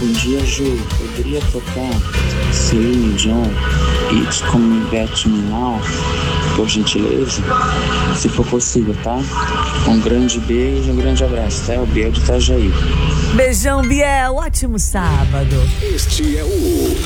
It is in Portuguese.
Bom dia, Ju. Poderia tocar Celine Dion e It's Coming Back to Me Now, por gentileza? Se for possível, tá? Um grande beijo, um grande abraço, tá? O Biel de Itajaí. Beijão, Biel. Ótimo sábado. Este é o